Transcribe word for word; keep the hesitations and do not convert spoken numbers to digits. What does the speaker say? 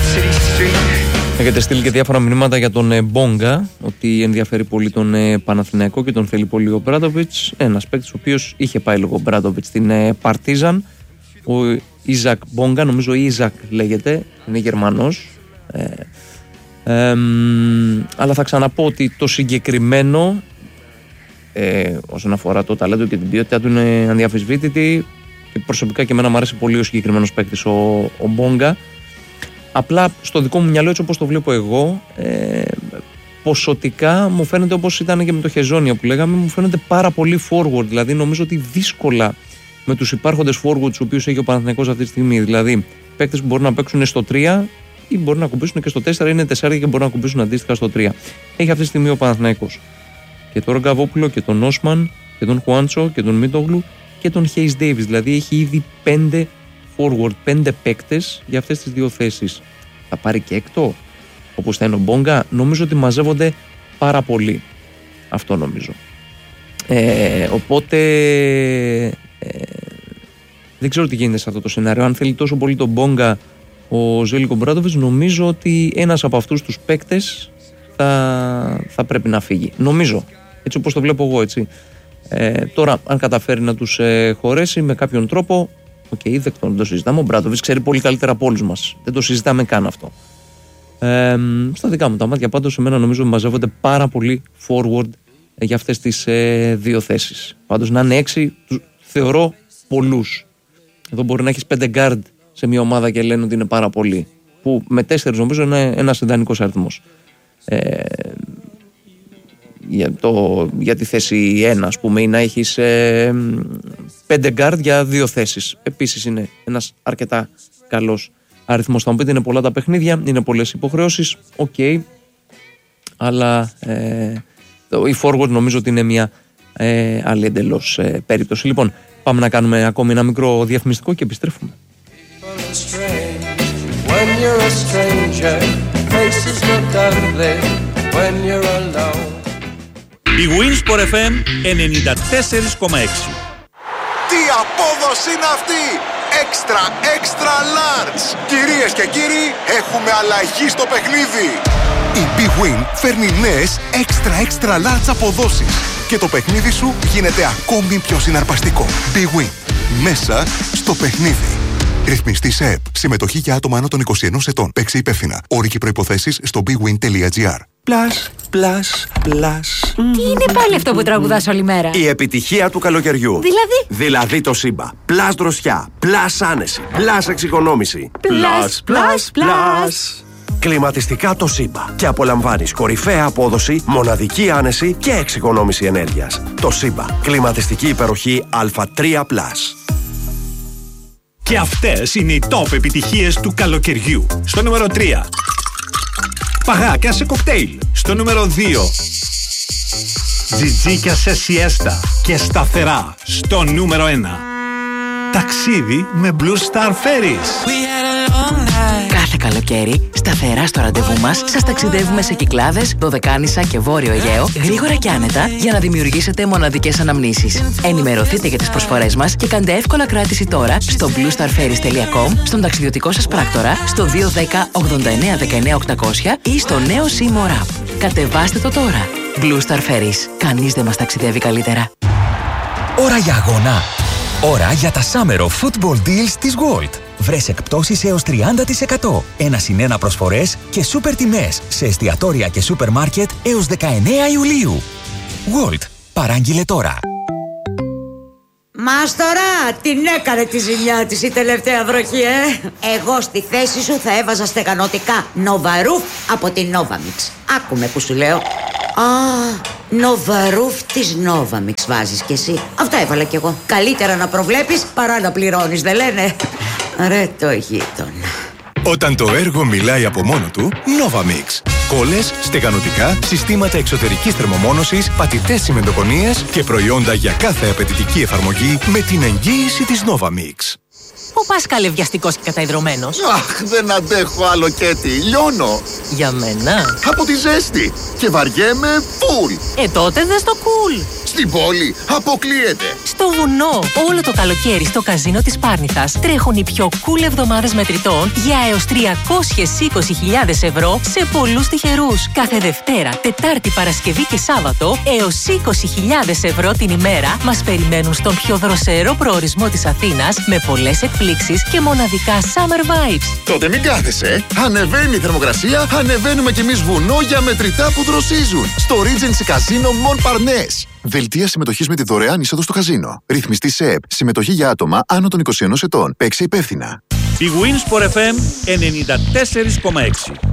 Έχετε στείλει και διάφορα μηνύματα για τον ε, Μπόγκα, ότι ενδιαφέρει πολύ τον ε, Παναθηναϊκό και τον θέλει πολύ ο Μπράντοβιτς. Ένας παίκτης ο οποίος είχε πάει λίγο Μπράντοβιτς στην ε, Παρτίζαν. Ο Ιζακ Μπόγκα, νομίζω Ιζακ λέγεται, είναι Γερμανός. Ε, ε, αλλά θα ξαναπώ ότι το συγκεκριμένο, ε, όσον αφορά το ταλέντο και την ποιότητά του, είναι αδιαμφισβήτητη. Και προσωπικά και εμένα μου αρέσει πολύ ο συγκεκριμένος παίκτης ο, ο Μπόγκα. Απλά στο δικό μου μυαλό, έτσι όπως το βλέπω εγώ, ε, ποσοτικά μου φαίνεται, όπως ήταν και με το Χεζόνια που λέγαμε, μου φαίνεται πάρα πολύ forward. Δηλαδή νομίζω ότι δύσκολα με τους υπάρχοντες forward τους οποίους έχει ο Παναθηναϊκός αυτή τη στιγμή. Δηλαδή παίκτες που μπορούν να παίξουν στο τρία ή μπορούν να κουμπίσουν και στο τέσσερα, είναι τέσσερα και μπορούν να κουμπίσουν αντίστοιχα στο τρία. Έχει αυτή τη στιγμή ο Παναθηναϊκός και τον Ρογκαβόπουλο και τον Όσμαν και τον Χουάντσο και τον Μίτογλου και τον Χέις Ντέιβις. Δηλαδή έχει ήδη πέντε forward, πέντε παίκτες για αυτές τις δύο θέσεις. Θα πάρει και έκτο όπως θα είναι ο Μπόγκα? Νομίζω ότι μαζεύονται πάρα πολύ. Αυτό νομίζω. Ε, οπότε ε, δεν ξέρω τι γίνεται σε αυτό το σενάριο. Αν θέλει τόσο πολύ τον Μπόγκα ο Ζέλικο Μπράντοβιτς, νομίζω ότι ένας από αυτούς τους παίκτες θα, θα πρέπει να φύγει. Νομίζω. Έτσι όπως το βλέπω εγώ, έτσι. Ε, τώρα, αν καταφέρει να τους ε, χωρέσει με κάποιον τρόπο, οκ, okay, δεκτό, δεν το συζητάμε. Ο Μπράντοβιτς ξέρει πολύ καλύτερα από όλους μας. Δεν το συζητάμε καν αυτό. Ε, στα δικά μου τα μάτια, πάντως, εμένα νομίζω ότι μαζεύονται πάρα πολύ forward ε, για αυτές τις ε, δύο θέσεις. Πάντως, να είναι έξι, τους θεωρώ πολλούς. Εδώ μπορεί να έχεις πέντε guard σε μια ομάδα και λένε ότι είναι πάρα πολύ. Που με τέσσερις νομίζω είναι ένας ιδανικός αριθμός. Ε, για, το, για τη θέση ένα, ας πούμε, ή να έχεις ε, πέντε guard για δύο θέσεις. Επίσης είναι ένας αρκετά καλός αριθμός. Θα μου πείτε, είναι πολλά τα παιχνίδια, είναι πολλές υποχρεώσεις, οκ, okay, αλλά ε, το, η forward νομίζω ότι είναι μια ε, άλλη εντελώς ε, περίπτωση. Λοιπόν, πάμε να κάνουμε ακόμη ένα μικρό διαφημιστικό και επιστρέφουμε. Η Winsport εφ εμ ενενήντα τέσσερα κόμμα έξι. Τι απόδοση είναι αυτή! Extra, extra large! Κυρίες και κύριοι, έχουμε αλλαγή στο παιχνίδι! Η Big Win φέρνει νέες extra, extra large αποδόσεις και το παιχνίδι σου γίνεται ακόμη πιο συναρπαστικό. Big Win. Μέσα στο παιχνίδι. Ρυθμιστή σε ΕΠ. Συμμετοχή για άτομα άνω των είκοσι ενός ετών. Παίξε υπεύθυνα. Όροι και προϋποθέσεις στο big win τελεία gr. Plus, plus, plus. Τι είναι πάλι αυτό που τραγουδάς όλη μέρα? Η επιτυχία του καλοκαιριού. Δηλαδή? Δηλαδή το Σύμπα. Plus δροσιά. Plus άνεση. Plus εξοικονόμηση. Plus, plus, plus. Κλιματιστικά το Σύμπα. Και απολαμβάνεις κορυφαία απόδοση, μοναδική άνεση και εξοικονόμηση ενέργειας. Το Σύμπα. Κλιματιστική υπεροχή Α τρία πλας. Και αυτές είναι οι top επιτυχίες του καλοκαιριού. Στο νούμερο τρία. Παγάκια σε κοκτέιλ. Στο νούμερο δύο. Τζιτζίκια σε σιέστα και σταθερά. Στο νούμερο ένα. Ταξίδι με Blue Star Ferries. Κάθε καλοκαίρι, σταθερά στο ραντεβού μας, σας ταξιδεύουμε σε Κυκλάδες, Δωδεκάνησα και Βόρειο Αιγαίο, γρήγορα και άνετα, για να δημιουργήσετε μοναδικές αναμνήσεις. Ενημερωθείτε για τις προσφορές μας και κάντε εύκολα κράτηση τώρα στο blue star ferries τελεία com, στον ταξιδιωτικό σας πράκτορα, στο δύο ένα μηδέν ογδόντα εννέα δεκαεννέα οκτακόσια ή στο νέο Seymour App. Κατεβάστε το τώρα. Blue Star Ferries. Κανείς δεν μας ταξιδεύει καλύτερα. Ώρα για αγώνα. Ώρα για τα Summer of Football Deals της Gold. Βρες εκπτώσεις έως τριάντα τοις εκατό. Ένα συν ένα προσφορές και σούπερ τιμές σε εστιατόρια και σούπερ μάρκετ έως δεκαεννέα Ιουλίου. Gold. Παράγγειλε τώρα. Μάστορα, την έκανε τη ζημιά της η τελευταία βροχή, ε! Εγώ στη θέση σου θα έβαζα στεγανοτικά Νοβαρούφ από την Novamix. Άκουμε που σου λέω. Α, Νοβαρούφ της Novamix βάζεις κι εσύ. Αυτά έβαλα κι εγώ. Καλύτερα να προβλέπεις παρά να πληρώνεις, δεν λένε? Ρε το γείτονα. Όταν το έργο μιλάει από μόνο του, Novamix. Κόλλες, στεγανοτικά, συστήματα εξωτερικής θερμομόνωσης, πατητές τσιμεντοκονίες και προϊόντα για κάθε απαιτητική εφαρμογή με την εγγύηση της Novamix. Πού πας καλευδιαστικός και καταϊδρωμένος? Αχ, δεν αντέχω άλλο Κέτι, λιώνω. Για μένα? Από τη ζέστη και βαριέμαι φουλ. Ε, τότε δες το cool. Στην πόλη αποκλείεται. Στο βουνό, όλο το καλοκαίρι στο καζίνο της Πάρνηθας τρέχουν οι πιο cool εβδομάδες μετρητών για έως τριακόσιες είκοσι χιλιάδες ευρώ σε πολλούς τυχερούς. Κάθε Δευτέρα, Τετάρτη, Παρασκευή και Σάββατο έως είκοσι χιλιάδες ευρώ την ημέρα μας περιμένουν στον πιο δροσερό προορισμό της Αθήνας με πολλές εκπλήξεις και μοναδικά summer vibes. Τότε μην κάθεσαι. Ανεβαίνει η θερμοκρασία, ανεβαίνουμε κι εμείς βουνό για μετρητά που δροσίζουν. Στο Regency Casino Montparnasse. Δελτία συμμετοχής με τη δωρεάν είσοδο στο καζίνο. Ρυθμιστή ΣΕΕΠ. Συμμετοχή για άτομα άνω των είκοσι ενός ετών. Παίξε υπεύθυνα. Η Winsport εφ εμ ενενήντα τέσσερα κόμμα έξι.